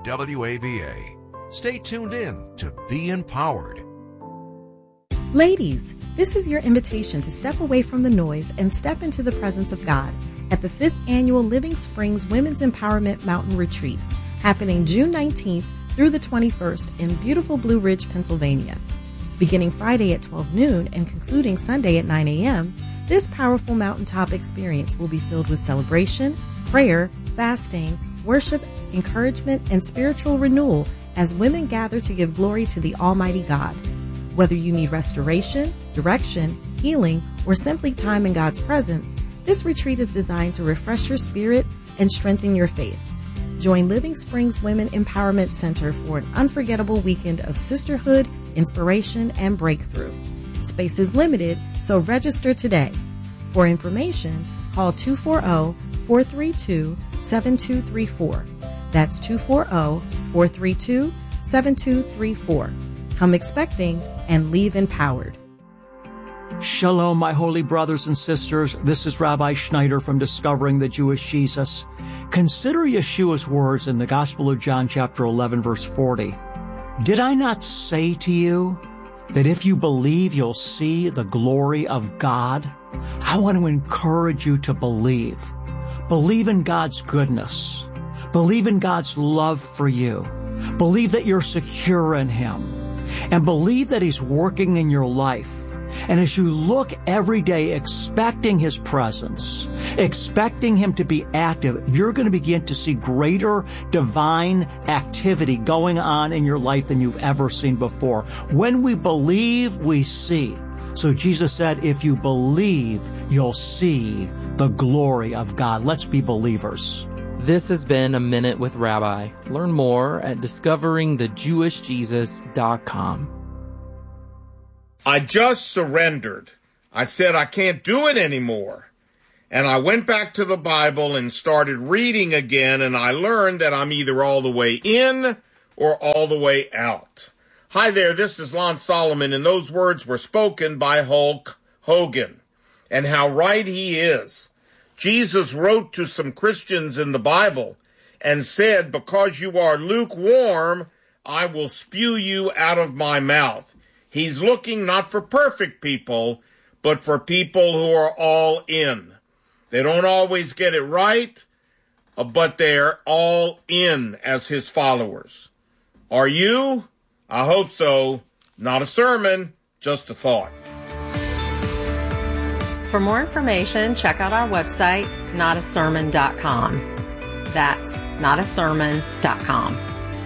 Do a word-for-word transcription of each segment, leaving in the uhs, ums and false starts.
W A V A. Stay tuned in to Be Empowered. Ladies, this is your invitation to step away from the noise and step into the presence of God at the fifth Annual Living Springs Women's Empowerment Mountain Retreat, happening June nineteenth through the twenty-first in beautiful Blue Ridge, Pennsylvania. Beginning Friday at twelve noon and concluding Sunday at nine a.m., this powerful mountaintop experience will be filled with celebration, prayer, fasting, worship, encouragement, and spiritual renewal as women gather to give glory to the Almighty God. Whether you need restoration, direction, healing, or simply time in God's presence, this retreat is designed to refresh your spirit and strengthen your faith. Join Living Springs Women Empowerment Center for an unforgettable weekend of sisterhood, inspiration, and breakthrough. Space is limited, so register today. For information, call two four zero, four three two, seven two three four. That's two four zero, four three two, seven two three four. Come expecting and leave empowered. Shalom, my holy brothers and sisters. This is Rabbi Schneider from Discovering the Jewish Jesus. Consider Yeshua's words in the Gospel of John, chapter eleven, verse forty. Did I not say to you that if you believe, you'll see the glory of God? I want to encourage you to believe. Believe in God's goodness. Believe in God's love for you. Believe that you're secure in Him. And believe that He's working in your life. And as you look every day expecting His presence, expecting Him to be active, you're going to begin to see greater divine activity going on in your life than you've ever seen before. When we believe, we see. So Jesus said, if you believe, you'll see the glory of God. Let's be believers. This has been A Minute with Rabbi. Learn more at discovering the jewish jesus dot com. I just surrendered. I said I can't do it anymore. And I went back to the Bible and started reading again, and I learned that I'm either all the way in or all the way out. Hi there, this is Lon Solomon, and those words were spoken by Hulk Hogan. And how right he is. Jesus wrote to some Christians in the Bible and said, because you are lukewarm, I will spew you out of my mouth. He's looking not for perfect people, but for people who are all in. They don't always get it right, but they're all in as his followers. Are you? I hope so. Not a sermon, just a thought. For more information, check out our website, not a sermon dot com. That's not a sermon dot com.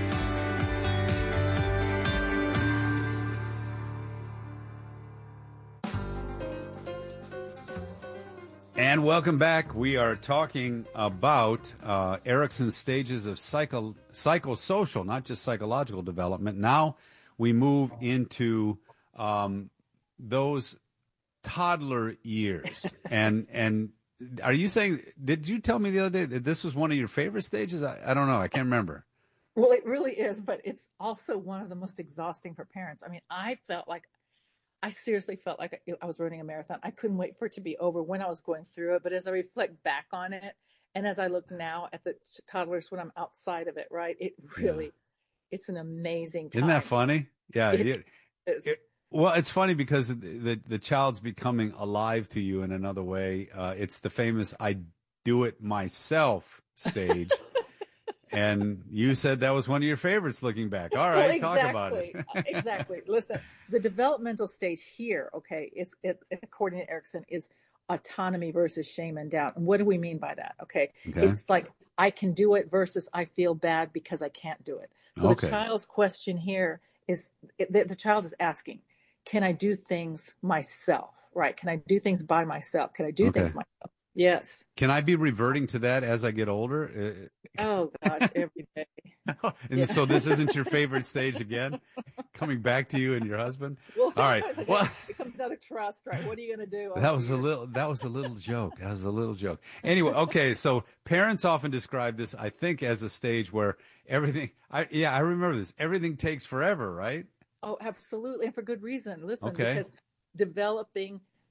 And welcome back. We are talking about uh, Erikson's stages of psycho, psychosocial, not just psychological development. Now we move into um, those toddler years. and and are you saying, did you tell me the other day that this was one of your favorite stages? I, I don't know. I can't remember. Well, it really is, but it's also one of the most exhausting for parents. I mean, I felt like, I seriously felt like I was running a marathon. I couldn't wait for it to be over when I was going through it. But as I reflect back on it, and as I look now at the toddlers when I'm outside of it, right, it really, yeah. It's an amazing time. Isn't that funny? Yeah. It, it, it, it, well, it's funny because the, the child's becoming alive to you in another way. Uh, it's the famous I do it myself stage. And you said that was one of your favorites looking back. All right, well, exactly. Talk about it. Exactly. Listen, the developmental stage here, okay, is, it's, according to Erikson, is autonomy versus shame and doubt. And what do we mean by that? Okay. okay. It's like I can do it versus I feel bad because I can't do it. So okay. The child's question here is the, the child is asking, can I do things myself? Right? Can I do things by myself? Can I do okay. things myself? Yes. Can I be reverting to that as I get older? Oh, gosh, every day. and yeah. So this isn't your favorite stage again? Coming back to you and your husband? Well, all right. Well, it comes down to trust, right? What are you going to do? That was a little, that was a little joke. That was a little joke. Anyway, okay. So parents often describe this, I think, as a stage where everything, I, yeah, I remember this. Everything takes forever, right? Oh, absolutely. And for good reason. Listen, okay. because developing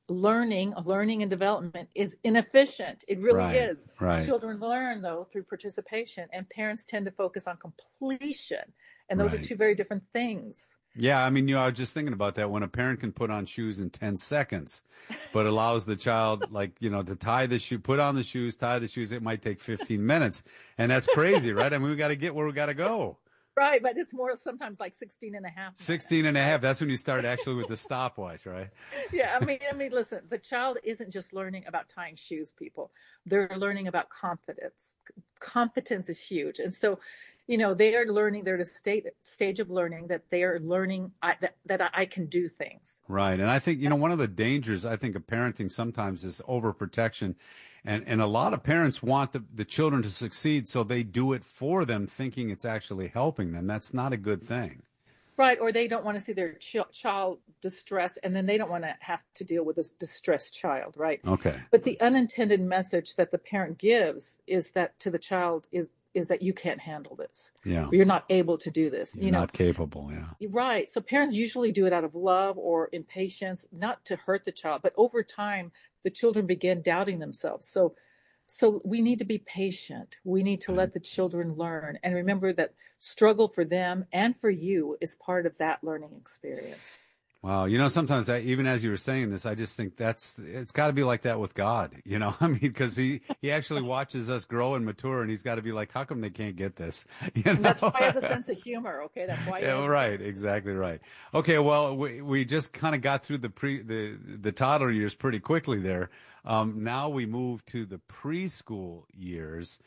learning, learning and development is inefficient. It really Right, is. right. Children learn, though, through participation, and parents tend to focus on completion. And those Right. are two very different things. Yeah, I mean, you know, I was just thinking about that when a parent can put on shoes in ten seconds, but allows the child, like, you know, to tie the shoe, put on the shoes, tie the shoes, it might take fifteen minutes. And that's crazy, right? I mean, we got to get where we got to go. Right, but it's more sometimes like sixteen and a half minutes. sixteen and a half. That's when you start actually with the stopwatch, right? Yeah, I mean, I mean, listen, the child isn't just learning about tying shoes, people. They're learning about competence. Competence is huge. And so, you know, they are learning, they're at a state, stage of learning that they are learning I, that, that I can do things. Right. And I think, you know, one of the dangers, I think, of parenting sometimes is overprotection. And and a lot of parents want the, the children to succeed, so they do it for them, thinking it's actually helping them. That's not a good thing. Right. Or they don't want to see their ch- child distressed, and then they don't want to have to deal with this distressed child. Right. Okay. But the unintended message that the parent gives is that to the child is is that you can't handle this. Yeah. You're not able to do this. You're you know, not capable. Yeah. Right. So parents usually do it out of love or impatience, not to hurt the child, but over time, the children begin doubting themselves. So, so we need to be patient. We need to let the children learn, and remember that struggle for them and for you is part of that learning experience. Wow. You know, sometimes I, even as you were saying this, I just think that's, it's got to be like that with God, you know, I mean, because he, he actually watches us grow and mature, and he's got to be like, how come they can't get this? You know? And that's why he has a sense of humor. Okay. That's why. He Yeah, has- right. Exactly right. Okay. Well, we, we just kind of got through the pre, the, the toddler years pretty quickly there. Um, now we move to the preschool years.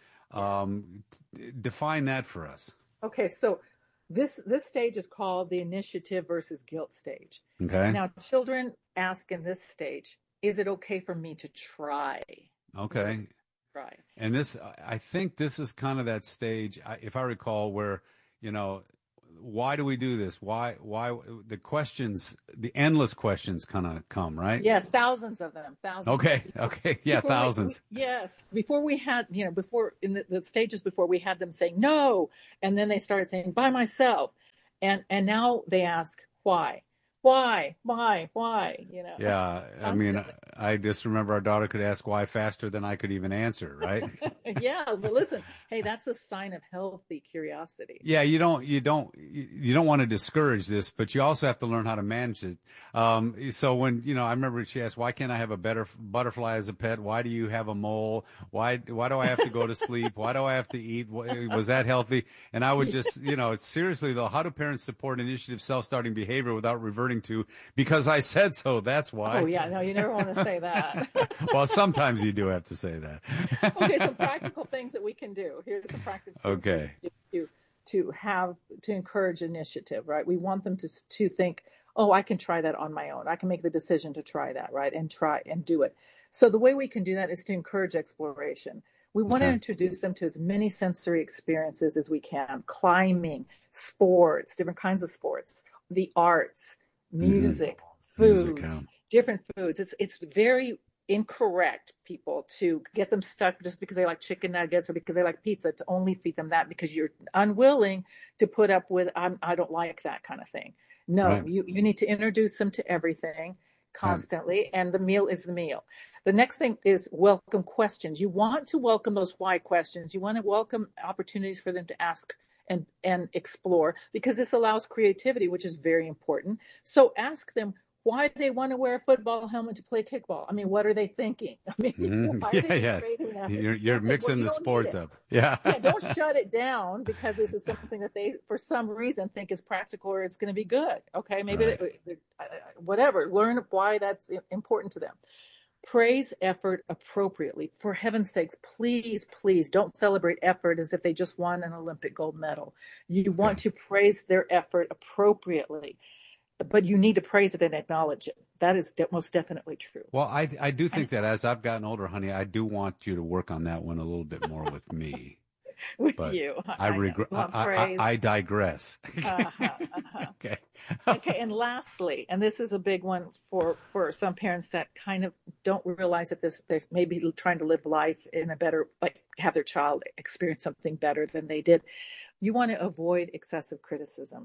Um, d- define that for us. Okay. So this, this stage is called the initiative versus guilt stage. Okay. Now, children ask in this stage, is it okay for me to try? Okay. Try. And this, I think this is kind of that stage, I- if I recall, where, you know, why do we do this? Why, why the questions, the endless questions kind of come, right? Yes, thousands of them. Thousands. Okay. Okay. Yeah. Before we- Thousands. we- yes. Before we had, you know, before in the, the stages before we had them saying no, and then they started saying by myself, and and now they ask why, why, why, why, you know. Yeah. I mean, Constantly. I just remember our daughter could ask why faster than I could even answer, right? Yeah, but listen, hey, that's a sign of healthy curiosity. Yeah, you don't, you don't, you you don't want to discourage this, but you also have to learn how to manage it. Um, so when, you know, I remember she asked, why can't I have a better butterfly as a pet? Why do you have a mole? Why, why do I have to go to sleep? Why do I have to eat? Was that healthy? And I would just, you know, seriously though, how do parents support initiative self-starting behavior without reverting to, because I said so, that's why? Oh yeah, no, you never want to say that. Well, sometimes you do have to say that. Okay, some practical things that we can do. Here's the practical things Okay. we can do to, to have to encourage initiative, right? We want them to to think, oh, I can try that on my own. I can make the decision to try that, right? And try and do it. So the way we can do that is to encourage exploration. We want Okay. to introduce them to as many sensory experiences as we can: climbing, sports, different kinds of sports, the arts, music, Mm-hmm. foods, Music, yeah. different foods. It's it's very incorrect, people, to get them stuck just because they like chicken nuggets or because they like pizza, to only feed them that because you're unwilling to put up with I'm, I don't like that kind of thing. No, Right. you, you need to introduce them to everything constantly, and the meal is the meal. The next thing is welcome questions. You want to welcome those why questions. You want to welcome opportunities for them to ask and, and explore, because this allows creativity, which is very important. So ask them why they want to wear a football helmet to play kickball. I mean, what are they thinking? I mean, Mhm. why are Yeah, they yeah. creative enough? You're, you're I said, mixing well, you the don't need sports it. up. Yeah. Yeah, don't shut it down because this is something that they, for some reason, think is practical or it's going to be good. Okay, maybe Right. they, they, uh, whatever. Learn why that's important to them. Praise effort appropriately. For heaven's sakes, please, please don't celebrate effort as if they just won an Olympic gold medal. You want to praise their effort appropriately, but you need to praise it and acknowledge it. That is de- most definitely true. Well, I I do think that as I've gotten older, honey, I do want you to work on that one a little bit more with me. With But you. I know. regret. You want I, I, praise. I digress. Uh-huh, uh-huh. Okay. Okay, and lastly, and this is a big one for for some parents that kind of don't realize that this they're maybe trying to live life in a better, like have their child experience something better than they did. You want to avoid excessive criticism.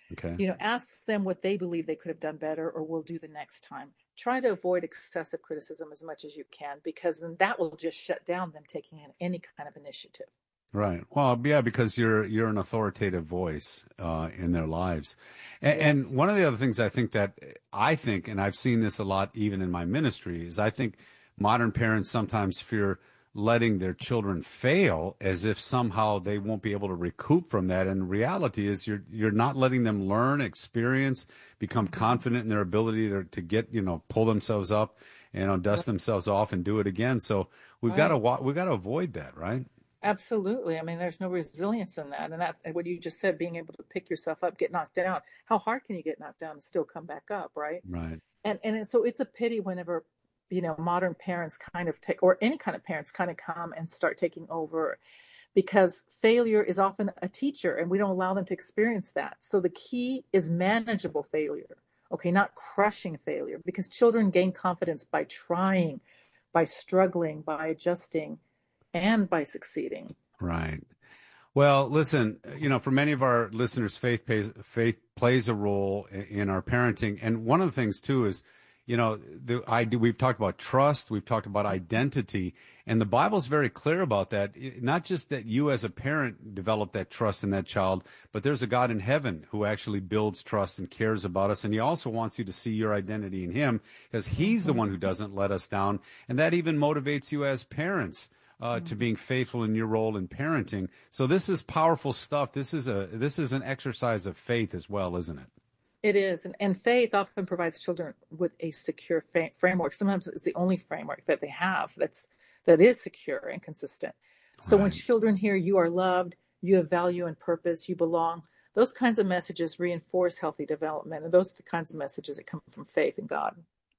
Okay. You know, ask them what they believe they could have done better or will do the next time. Try to avoid excessive criticism as much as you can, because then that will just shut down them taking in any kind of initiative. Right. Well, yeah, because you're you're an authoritative voice uh, in their lives. And, Yes. and one of the other things I think that I think, and I've seen this a lot even in my ministry, is I think modern parents sometimes fear letting their children fail as if somehow they won't be able to recoup from that. And reality is you're you're not letting them learn, experience, become confident in their ability to, to get, you know, pull themselves up, you know, dust themselves off and do it again. So we've Right. got to we've got to avoid that, right? Absolutely. I mean, there's no resilience in that. And that, and what you just said, being able to pick yourself up, get knocked down. How hard can you get knocked down and still come back up, right? Right. And and so it's a pity whenever, you know, modern parents kind of take, or any kind of parents kind of come and start taking over, because failure is often a teacher and we don't allow them to experience that. So the key is manageable failure, okay, not crushing failure, because children gain confidence by trying, by struggling, by adjusting, and by succeeding. Right. Well, listen, you know, for many of our listeners, faith plays, faith plays a role in our parenting. And one of the things, too, is, you know, the, I do, we've talked about trust, we've talked about identity, and the Bible's very clear about that. It, not just that you as a parent develop that trust in that child, but there's a God in heaven who actually builds trust and cares about us. And he also wants you to see your identity in him, because he's the one who doesn't let us down. And that even motivates you as parents. Uh, to being faithful in your role in parenting. So this is powerful stuff. This is a this is an exercise of faith as well, isn't it? It is. And, and faith often provides children with a secure fa- framework. Sometimes it's the only framework that they have that's that is secure and consistent. So Right. when children hear you are loved, you have value and purpose, you belong, those kinds of messages reinforce healthy development. And those are the kinds of messages that come from faith in God.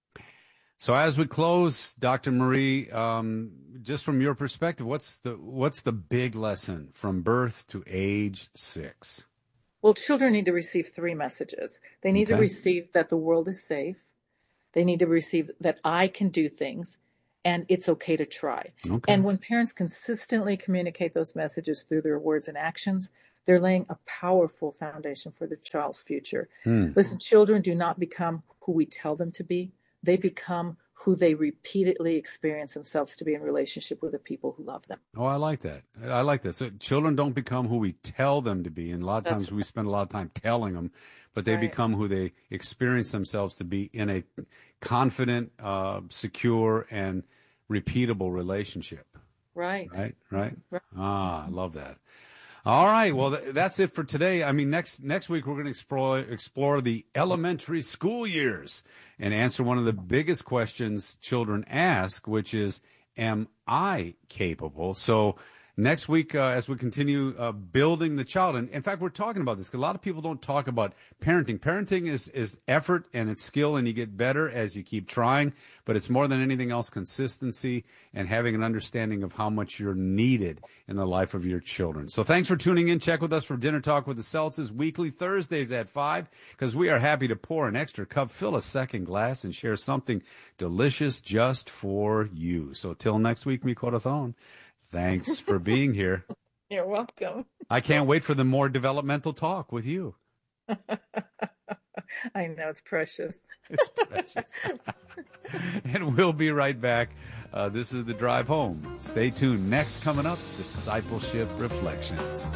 So as we close, Doctor Marie, um, just from your perspective, what's the what's the big lesson from birth to age six? Well, children need to receive three messages. They need Okay. to receive that the world is safe. They need to receive that I can do things and it's okay to try. Okay. And when parents consistently communicate those messages through their words and actions, they're laying a powerful foundation for their child's future. Hmm. Listen, children do not become who we tell them to be. They become who they repeatedly experience themselves to be in relationship with the people who love them. Oh, I like that. I like that. So children don't become who we tell them to be. And a lot of That's times we spend a lot of time telling them, but they Right. become who they experience themselves to be in a confident, uh, secure, and repeatable relationship. Right. Right, right. Right. Ah, I love that. All right, well, th- that's it for today. I mean, next next week we're going to explore explore the elementary school years and answer one of the biggest questions children ask, which is, "Am I capable?" So next week, uh, as we continue uh, building the child, and in fact, we're talking about this because a lot of people don't talk about parenting. Parenting is is effort and it's skill, and you get better as you keep trying. But it's more than anything else, consistency and having an understanding of how much you're needed in the life of your children. So thanks for tuning in. Check with us for Dinner Talk with the Seltzes weekly Thursdays at five, because we are happy to pour an extra cup, fill a second glass, and share something delicious just for you. So till next week, mi corazón. Thanks for being here. You're welcome. I can't wait for the more developmental talk with you. I know, it's precious. It's precious. And we'll be right back. Uh, this is The Drive Home. Stay tuned. Next coming up, Discipleship Reflections.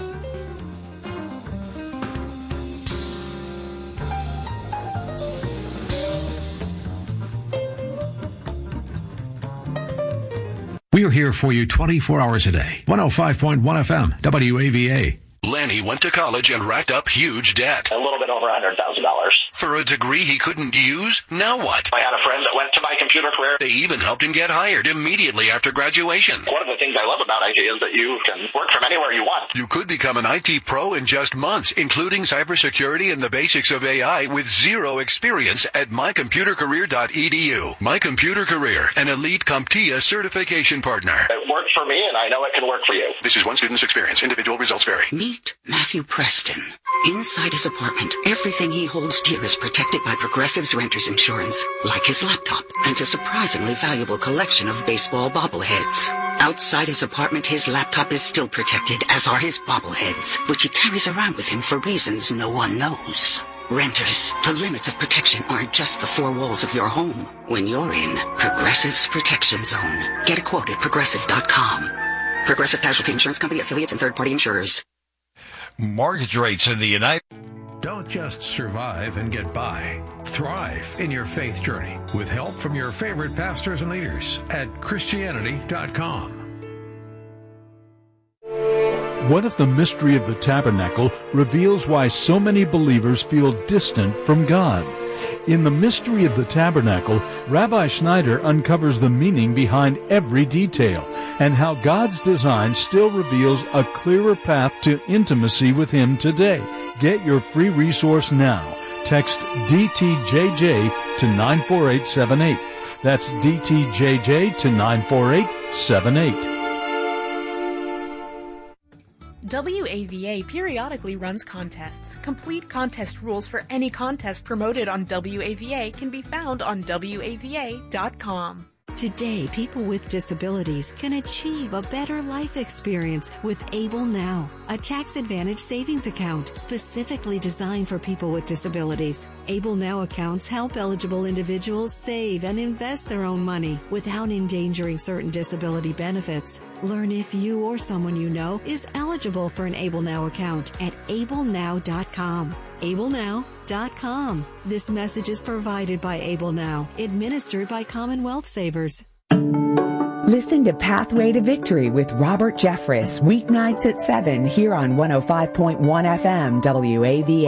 We are here for you twenty-four hours a day. one oh five point one F M, W A V A. Lanny went to college and racked up huge debt. A little bit over one hundred thousand dollars. For a degree he couldn't use? Now what? I had a friend that went to my computer career. They even helped him get hired immediately after graduation. One of the things I love about I T is that you can work from anywhere you want. You could become an I T pro in just months, including cybersecurity and the basics of A I with zero experience at my computer career dot e d u. My Computer Career, an elite CompTIA certification partner. It worked for me, and I know it can work for you. This is one student's experience. Individual results vary. Meet Matthew Preston. Inside his apartment, everything he holds dear is protected by Progressive's Renters Insurance, like his laptop and a surprisingly valuable collection of baseball bobbleheads. Outside his apartment, his laptop is still protected, as are his bobbleheads, which he carries around with him for reasons no one knows. Renters, the limits of protection aren't just the four walls of your home. When you're in Progressive's Protection Zone, get a quote at Progressive dot com. Progressive Casualty Insurance Company, affiliates, and third-party insurers. Mortgage rates in the United... Don't just survive and get by. Thrive in your faith journey with help from your favorite pastors and leaders at Christianity dot com. What if the mystery of the tabernacle reveals why so many believers feel distant from God? In The Mystery of the Tabernacle, Rabbi Schneider uncovers the meaning behind every detail and how God's design still reveals a clearer path to intimacy with Him today. Get your free resource now. Text D T J J to nine four eight seven eight. That's D T J J to nine four eight seven eight. W A V A periodically runs contests. Complete contest rules for any contest promoted on W A V A can be found on W A V A dot com. Today, people with disabilities can achieve a better life experience with Able Now, a tax-advantaged savings account specifically designed for people with disabilities. Able Now accounts help eligible individuals save and invest their own money without endangering certain disability benefits. Learn if you or someone you know is eligible for an Able Now account at Able Now dot com. Able Now dot com. This message is provided by Able Now, administered by Commonwealth Savers. Listen to Pathway to Victory with Robert Jeffress, weeknights at seven here on one oh five point one F M W A V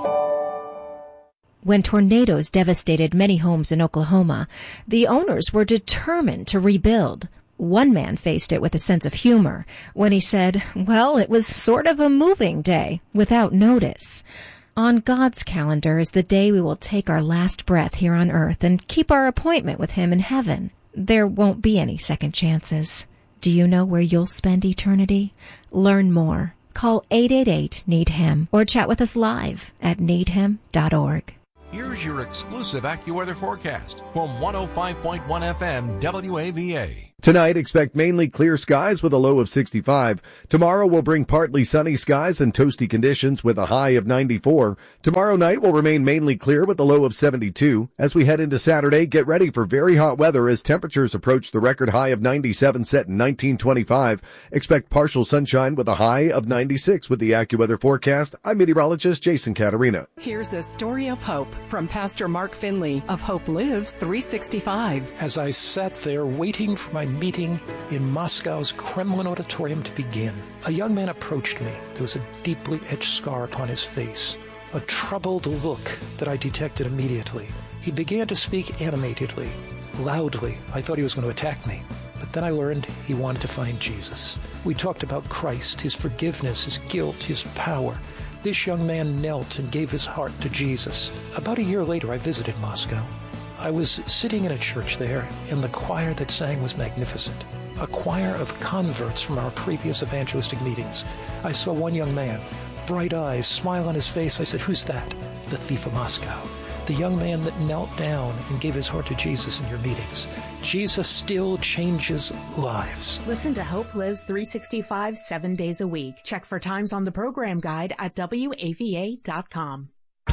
A. When tornadoes devastated many homes in Oklahoma, the owners were determined to rebuild. One man faced it with a sense of humor when he said, well, it was sort of a moving day without notice. On God's calendar is the day we will take our last breath here on earth and keep our appointment with Him in heaven. There won't be any second chances. Do you know where you'll spend eternity? Learn more. Call eight eight eight, need him or chat with us live at need him dot org. Here's your exclusive AccuWeather forecast from one oh five point one F M W A V A. Tonight, expect mainly clear skies with a low of sixty-five. Tomorrow will bring partly sunny skies and toasty conditions with a high of ninety-four. Tomorrow night will remain mainly clear with a low of seventy-two. As we head into Saturday, get ready for very hot weather as temperatures approach the record high of ninety-seven set in nineteen twenty-five. Expect partial sunshine with a high of ninety-six with the AccuWeather forecast. I'm meteorologist Jason Caterina. Here's a story of hope from Pastor Mark Finley of Hope Lives three sixty-five. As I sat there waiting for my meeting in Moscow's Kremlin auditorium to begin, a young man approached me. There was a deeply etched scar upon his face, a troubled look that I detected immediately. He began to speak animatedly, loudly. I thought he was going to attack me, but then I learned he wanted to find Jesus. We talked about Christ, His forgiveness, His guilt, His power. This young man knelt and gave his heart to Jesus. About a year later, I visited Moscow. I was sitting in a church there, and the choir that sang was magnificent. A choir of converts from our previous evangelistic meetings. I saw one young man, bright eyes, smile on his face. I said, "Who's that?" "The thief of Moscow." The young man that knelt down and gave his heart to Jesus in your meetings. Jesus still changes lives. Listen to Hope Lives three sixty-five seven days a week. Check for times on the program guide at W A V A dot com.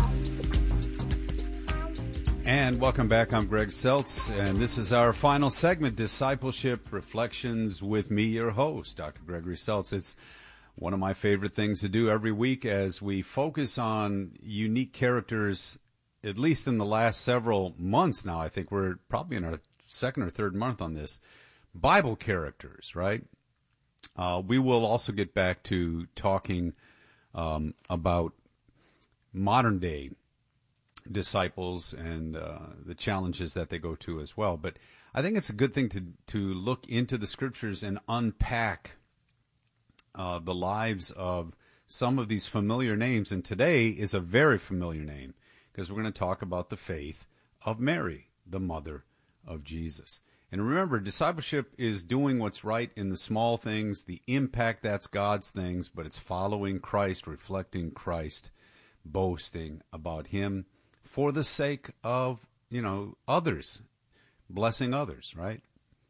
And welcome back. I'm Greg Seltz, and this is our final segment, Discipleship Reflections, with me, your host, Doctor Gregory Seltz. It's one of my favorite things to do every week as we focus on unique characters, at least in the last several months now. I think we're probably in our second or third month on this. Bible characters, right? Uh, we will also get back to talking um, about modern day disciples and uh, the challenges that they go to as well. But I think it's a good thing to to look into the scriptures and unpack uh, the lives of some of these familiar names. And today is a very familiar name because we're going to talk about the faith of Mary, the mother of Jesus. And remember, discipleship is doing what's right in the small things, the impact that's God's things, but it's following Christ, reflecting Christ, boasting about Him, for the sake of, you know, others, blessing others, right?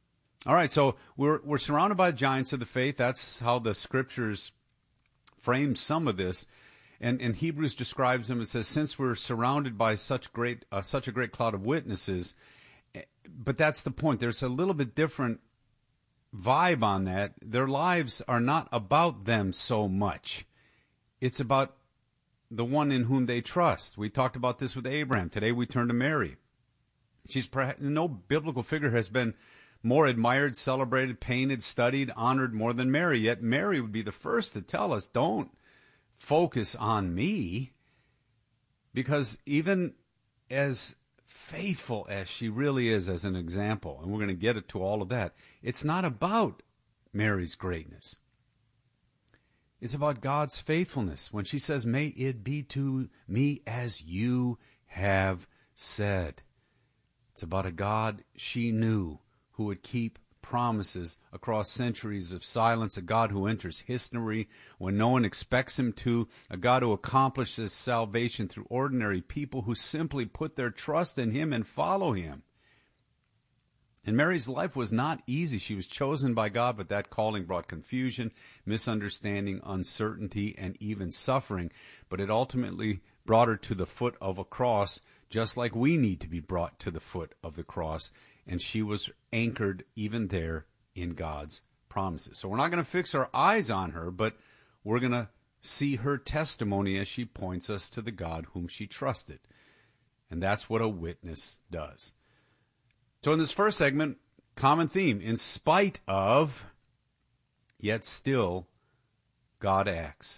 All right, so we're we're surrounded by giants of the faith. That's how the scriptures frame some of this. And, and Hebrews describes them. It says, since we're surrounded by such great uh, such a great cloud of witnesses, but that's the point. There's a little bit different vibe on that. Their lives are not about them so much. It's about the one in whom they trust. We talked about this with Abraham. Today we turn to Mary. She's perhaps, no biblical figure has been more admired, celebrated, painted, studied, honored more than Mary. Yet Mary would be the first to tell us, don't focus on me, because even as faithful as she really is as an example, and we're going to get it to all of that, it's not about Mary's greatness. It's about God's faithfulness. When she says, may it be to me as you have said. It's about a God she knew who would keep promises across centuries of silence, a God who enters history when no one expects him to, a God who accomplishes salvation through ordinary people who simply put their trust in him and follow him. And Mary's life was not easy. She was chosen by God, but that calling brought confusion, misunderstanding, uncertainty, and even suffering. But it ultimately brought her to the foot of a cross, just like we need to be brought to the foot of the cross. And she was anchored even there in God's promises. So we're not going to fix our eyes on her, but we're going to see her testimony as she points us to the God whom she trusted. And that's what a witness does. So in this first segment, common theme, in spite of, yet still, God acts.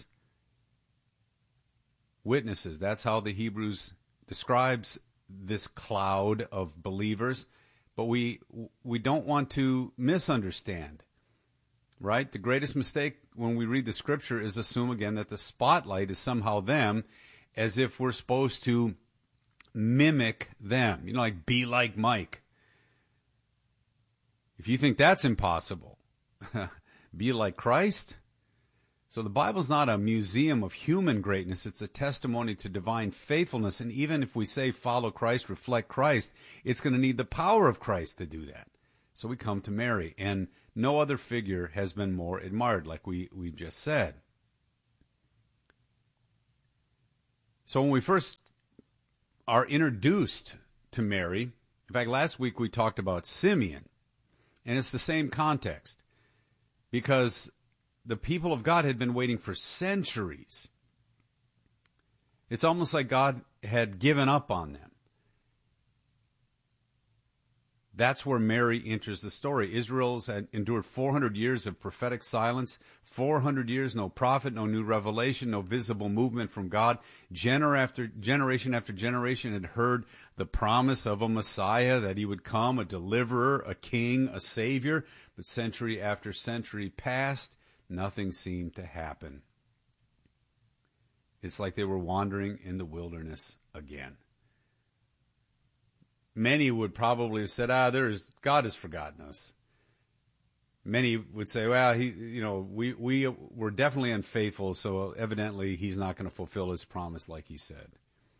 Witnesses, that's how the Hebrews describes this cloud of believers. But we we don't want to misunderstand, right? The greatest mistake when we read the scripture is assume again that the spotlight is somehow them, as if we're supposed to mimic them. You know, like be like Mike. If you think that's impossible, be like Christ. So the Bible's not a museum of human greatness. It's a testimony to divine faithfulness. And even if we say follow Christ, reflect Christ, it's going to need the power of Christ to do that. So we come to Mary. And no other figure has been more admired, like we, we've just said. So when we first are introduced to Mary, in fact, last week we talked about Simeon. And it's the same context. Because the people of God had been waiting for centuries. It's almost like God had given up on them. That's where Mary enters the story. Israel's had endured four hundred years of prophetic silence, four hundred years, no prophet, no new revelation, no visible movement from God. Gener after, generation after generation had heard the promise of a Messiah, that he would come, a deliverer, a king, a savior. But century after century passed. Nothing seemed to happen. It's like they were wandering in the wilderness again. Many would probably have said, ah, there's, God has forgotten us. Many would say, well, he, you know, we, we were definitely unfaithful, so evidently he's not going to fulfill his promise like he said.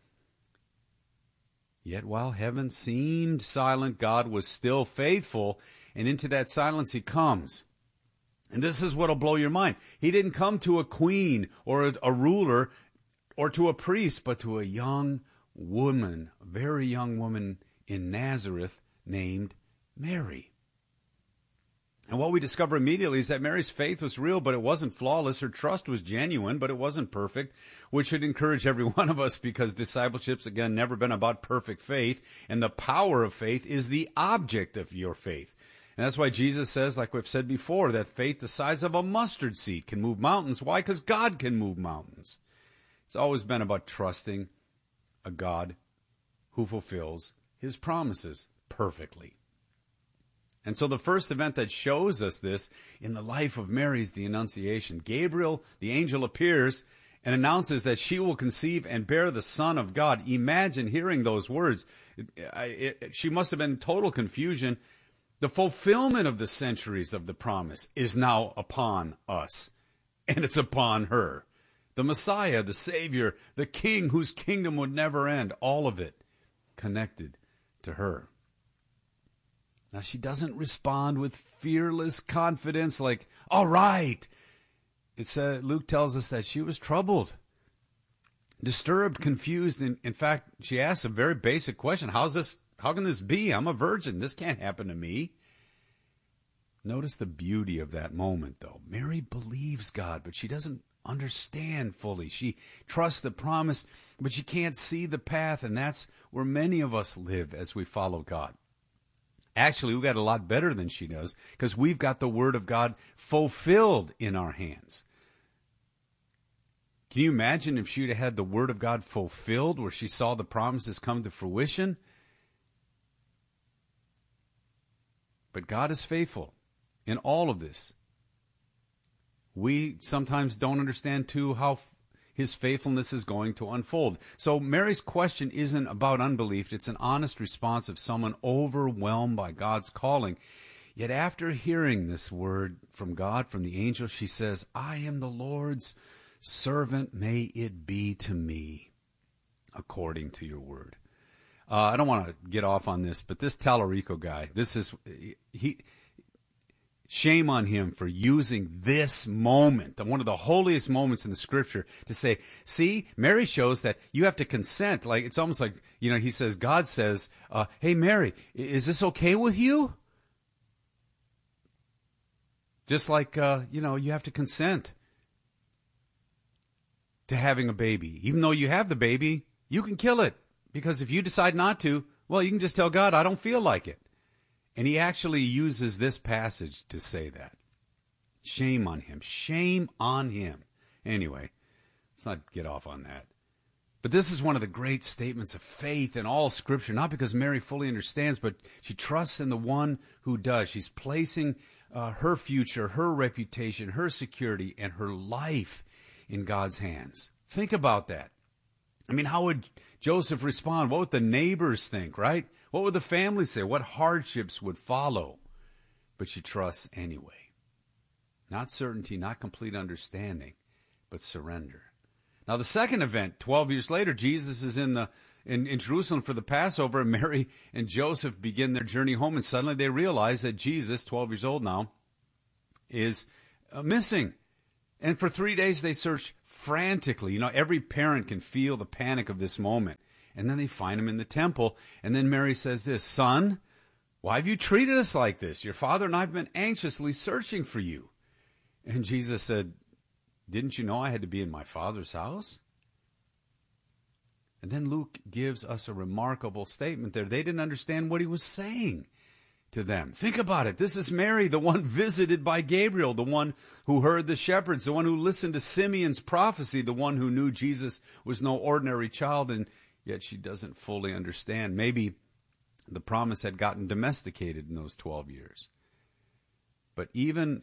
Yet while heaven seemed silent, God was still faithful, and into that silence he comes. And this is what will blow your mind. He didn't come to a queen or a, a ruler or to a priest, but to a young woman, a very young woman in Nazareth named Mary. And what we discover immediately is that Mary's faith was real, but it wasn't flawless. Her trust was genuine, but it wasn't perfect, which should encourage every one of us, because discipleship's, again, never been about perfect faith, and the power of faith is the object of your faith. And that's why Jesus says, like we've said before, that faith the size of a mustard seed can move mountains. Why? Because God can move mountains. It's always been about trusting a God who fulfills his promises perfectly. And so the first event that shows us this in the life of Mary is the Annunciation. Gabriel, the angel, appears and announces that she will conceive and bear the Son of God. Imagine hearing those words. It, it, she must have been in total confusion. The fulfillment of the centuries of the promise is now upon us, and it's upon her. The Messiah, the Savior, the King whose kingdom would never end, all of it connected to her. Now, she doesn't respond with fearless confidence like, all right. It's uh, Luke tells us that she was troubled, disturbed, confused. In, in fact, she asks a very basic question. How's this? How can this be? I'm a virgin. This can't happen to me. Notice the beauty of that moment, though. Mary believes God, but she doesn't understand fully. She trusts the promise, but she can't see the path, and that's where many of us live as we follow God. Actually, we've got a lot better than she does because we've got the Word of God fulfilled in our hands. Can you imagine if she'd have had the Word of God fulfilled where she saw the promises come to fruition? But God is faithful in all of this. We sometimes don't understand, too, how f- his faithfulness is going to unfold. So Mary's question isn't about unbelief. It's an honest response of someone overwhelmed by God's calling. Yet after hearing this word from God, from the angel, she says, I am the Lord's servant. May it be to me according to your word. Uh, I don't want to get off on this, but this Tallarico guy, this is, he... Shame on him for using this moment, one of the holiest moments in the scripture, to say, see, Mary shows that you have to consent. Like, it's almost like, you know, he says, God says, uh, hey, Mary, is this okay with you? Just like, uh, you know, you have to consent to having a baby. Even though you have the baby, you can kill it. Because if you decide not to, well, you can just tell God, I don't feel like it. And he actually uses this passage to say that. Shame on him. Shame on him. Anyway, let's not get off on that. But this is one of the great statements of faith in all Scripture, not because Mary fully understands, but she trusts in the one who does. She's placing uh, her future, her reputation, her security, and her life in God's hands. Think about that. I mean, how would Joseph respond? What would the neighbors think, right? What would the family say? What hardships would follow? But she trusts anyway. Not certainty, not complete understanding, but surrender. Now, the second event, twelve years later, Jesus is in the in, in Jerusalem for the Passover, and Mary and Joseph begin their journey home, and suddenly they realize that Jesus, twelve years old now, is uh, missing. And for three days they search frantically. You know, every parent can feel the panic of this moment. And then they find him in the temple. And then Mary says this, Son, why have you treated us like this? Your father and I have been anxiously searching for you. And Jesus said, didn't you know I had to be in my Father's house? And then Luke gives us a remarkable statement there. They didn't understand what he was saying to them. Think about it. This is Mary, the one visited by Gabriel, the one who heard the shepherds, the one who listened to Simeon's prophecy, the one who knew Jesus was no ordinary child, and yet she doesn't fully understand. Maybe the promise had gotten domesticated in those twelve years. But even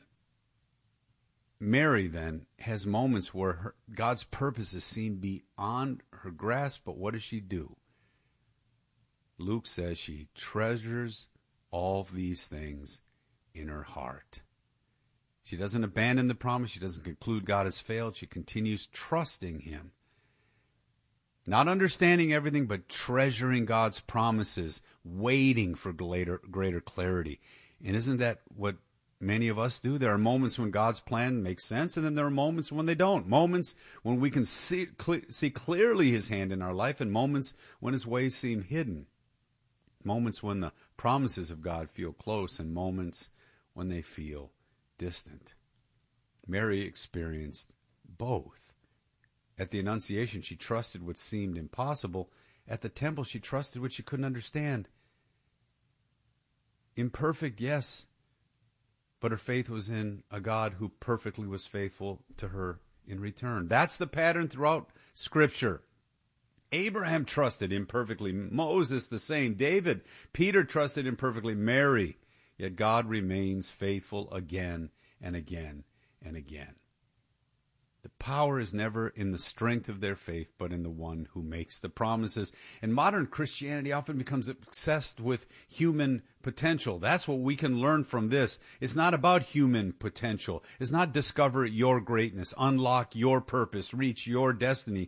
Mary then has moments where her, God's purposes seem beyond her grasp, but what does she do? Luke says she treasures all these things in her heart. She doesn't abandon the promise. She doesn't conclude God has failed. She continues trusting him. Not understanding everything, but treasuring God's promises, waiting for greater, greater clarity. And isn't that what many of us do? There are moments when God's plan makes sense, and then there are moments when they don't. Moments when we can see, cle- see clearly his hand in our life, and moments when his ways seem hidden. Moments when the promises of God feel close, and moments when they feel distant. Mary experienced both. At the Annunciation, she trusted what seemed impossible. At the temple, she trusted what she couldn't understand. Imperfect, yes, but her faith was in a God who perfectly was faithful to her in return. That's the pattern throughout Scripture. Abraham trusted imperfectly. Moses the same. David, Peter trusted imperfectly. Mary, yet God remains faithful again and again and again. The power is never in the strength of their faith, but in the one who makes the promises. And modern Christianity often becomes obsessed with human potential. That's what we can learn from this. It's not about human potential. It's not discover your greatness, unlock your purpose, reach your destiny.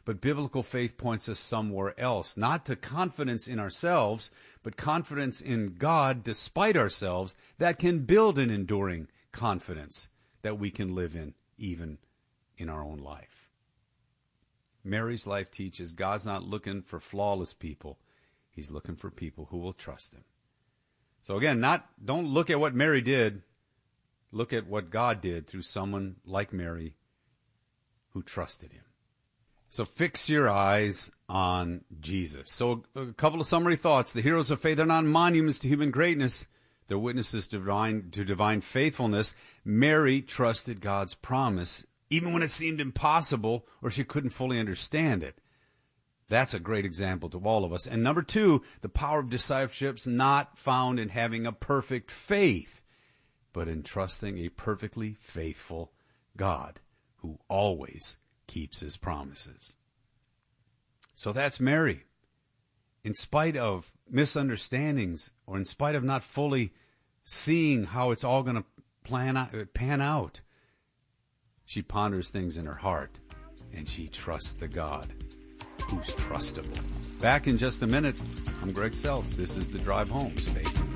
But biblical faith points us somewhere else, not to confidence in ourselves, but confidence in God despite ourselves that can build an enduring confidence that we can live in even in our own life. Mary's life teaches God's not looking for flawless people. He's looking for people who will trust him. So again, not don't look at what Mary did. Look at what God did through someone like Mary who trusted him. So fix your eyes on Jesus. So a couple of summary thoughts. The heroes of faith are not monuments to human greatness. They're witnesses to divine, to divine faithfulness. Mary trusted God's promise, even when it seemed impossible or she couldn't fully understand it. That's a great example to all of us. And number two, the power of discipleship's not found in having a perfect faith, but in trusting a perfectly faithful God who always keeps his promises. So that's Mary. In spite of misunderstandings or in spite of not fully seeing how it's all going to plan out, pan out, she ponders things in her heart and she trusts the God who's trustable. Back in just a minute. I'm Greg Seltz. This is The Drive Home. Stay tuned.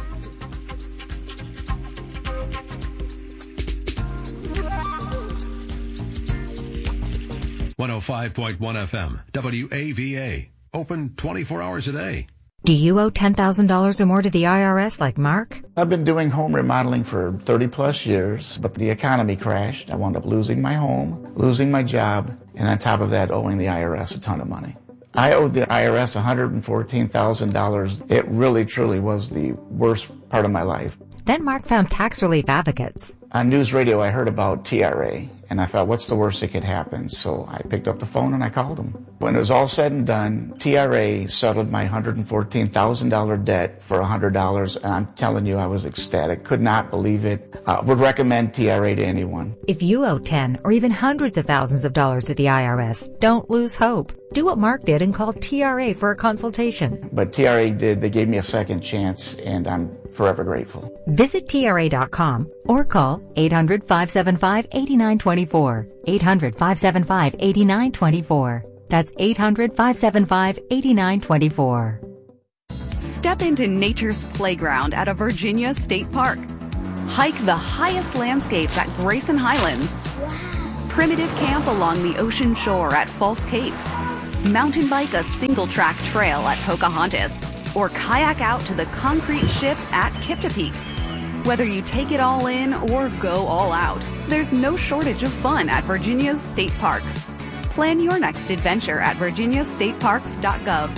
one oh five point one F M, W A V A. Open twenty-four hours a day. Do you owe ten thousand dollars or more to the I R S like Mark? I've been doing home remodeling for thirty plus years, but the economy crashed. I wound up losing my home, losing my job, and on top of that, owing the I R S a ton of money. I owed the I R S one hundred fourteen thousand dollars. It really, truly was the worst part of my life. Then Mark found tax relief advocates. On news radio, I heard about T R A, and I thought, what's the worst that could happen? So I picked up the phone and I called them. When it was all said and done, T R A settled my one hundred fourteen thousand dollars debt for one hundred dollars, and I'm telling you, I was ecstatic. Could not believe it. Uh, would recommend T R A to anyone. If you owe ten or even hundreds of thousands of dollars to the I R S, don't lose hope. Do what Mark did and call T R A for a consultation. But T R A did. They gave me a second chance, and I'm forever grateful. Visit T R A dot com or call eight hundred, five seven five, eight nine two four. eight hundred, five seven five, eight nine two four. That's eight hundred, five seven five, eight nine two four. Step into nature's playground at a Virginia state park. Hike the highest landscapes at Grayson Highlands. Primitive camp along the ocean shore at False Cape. Mountain bike a single-track trail at Pocahontas. Or kayak out to the concrete ships at Kiptopeke. Whether you take it all in or go all out, there's no shortage of fun at Virginia's state parks. Plan your next adventure at virginia state parks dot gov.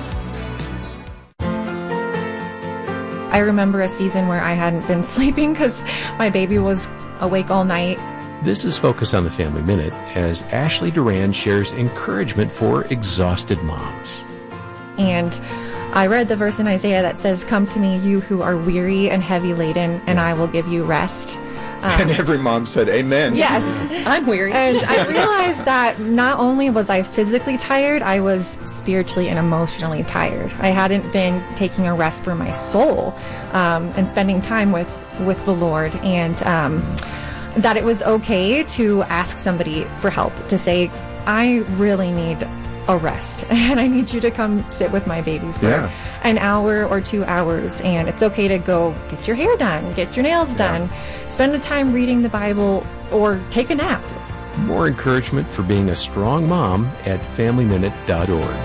I remember a season where I hadn't been sleeping because my baby was awake all night. This is Focus on the Family Minute as Ashley Duran shares encouragement for exhausted moms. And I read the verse in Isaiah that says, "Come to me, you who are weary and heavy laden, and I will give you rest." Um, and every mom said, amen. Yes, I'm weary. And I realized that not only was I physically tired, I was spiritually and emotionally tired. I hadn't been taking a rest for my soul um, and spending time with, with the Lord. And um, that it was okay to ask somebody for help, to say, I really need a rest and I need you to come sit with my baby for yeah. an hour or two hours. And it's okay to go get your hair done, get your nails done, yeah. spend the time reading the Bible, or take a nap. More encouragement for being a strong mom at family minute dot org.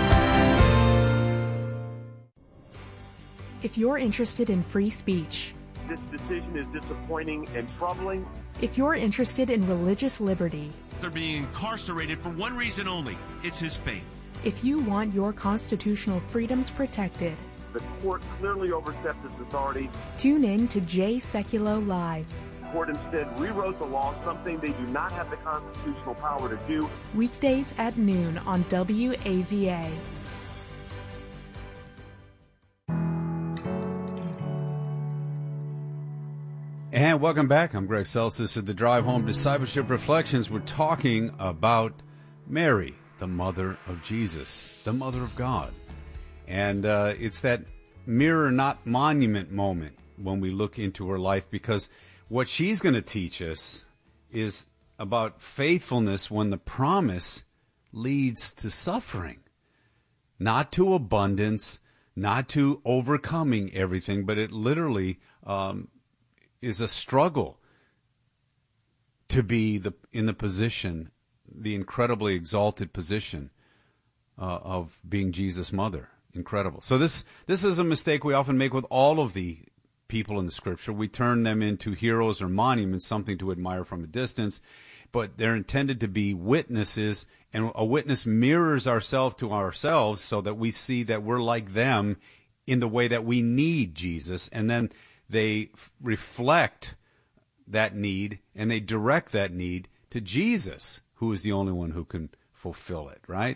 If you're interested in free speech, this decision is disappointing and troubling. If you're interested in religious liberty, they're being incarcerated for one reason only. It's his faith. If you want your constitutional freedoms protected, the court clearly overstepped its authority. Tune in to Jay Sekulow Live. The court instead rewrote the law, something they do not have the constitutional power to do. Weekdays at noon on W A V A. And welcome back. I'm Greg Seltz. This is the Drive Home Discipleship Reflections. We're talking about Mary, the mother of Jesus, the mother of God. And uh, it's that mirror, not monument moment when we look into her life, because what she's going to teach us is about faithfulness when the promise leads to suffering, not to abundance, not to overcoming everything, but it literally um, is a struggle to be the in the position, the incredibly exalted position uh, of being Jesus' mother. Incredible. So this this is a mistake we often make with all of the people in the Scripture. We turn them into heroes or monuments, something to admire from a distance, but they're intended to be witnesses, and a witness mirrors ourselves to ourselves so that we see that we're like them in the way that we need Jesus, and then they f- reflect that need, and they direct that need to Jesus, who is the only one who can fulfill it, right?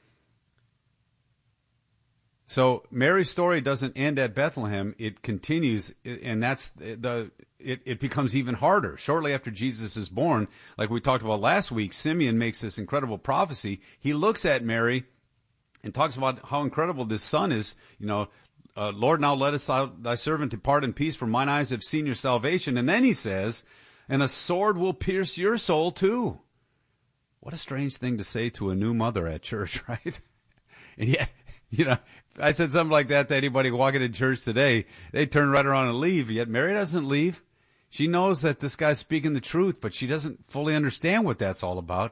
So Mary's story doesn't end at Bethlehem. It continues, and that's the it, it becomes even harder. Shortly after Jesus is born, like we talked about last week, Simeon makes this incredible prophecy. He looks at Mary and talks about how incredible this son is. You know, uh, Lord, now let us thy, thy servant depart in peace, for mine eyes have seen your salvation. And then he says, and a sword will pierce your soul too. What a strange thing to say to a new mother at church, right? And yet, you know, if I said something like that to anybody walking in church today, they turn right around and leave. Yet Mary doesn't leave. She knows that this guy's speaking the truth, but she doesn't fully understand what that's all about.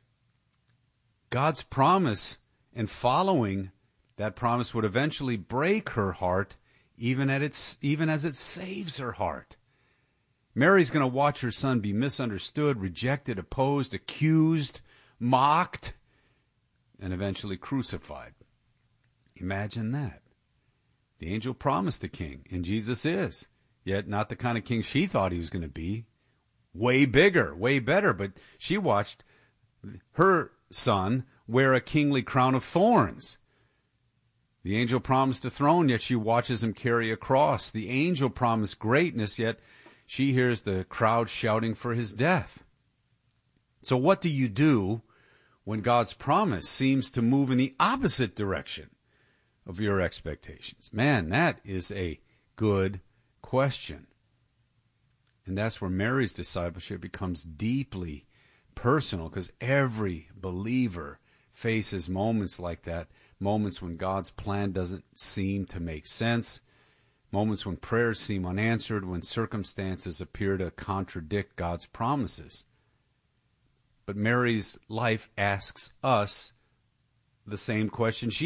God's promise and following that promise would eventually break her heart, even at its, even as it saves her heart. Mary's going to watch her son be misunderstood, rejected, opposed, accused, mocked, and eventually crucified. Imagine that. The angel promised a king, and Jesus is, yet not the kind of king she thought he was going to be. Way bigger, way better, but she watched her son wear a kingly crown of thorns. The angel promised a throne, yet she watches him carry a cross. The angel promised greatness, yet she hears the crowd shouting for his death. So what do you do when God's promise seems to move in the opposite direction of your expectations? Man, that is a good question. And that's where Mary's discipleship becomes deeply personal, because every believer faces moments like that, moments when God's plan doesn't seem to make sense, moments when prayers seem unanswered, when circumstances appear to contradict God's promises. But Mary's life asks us the same question she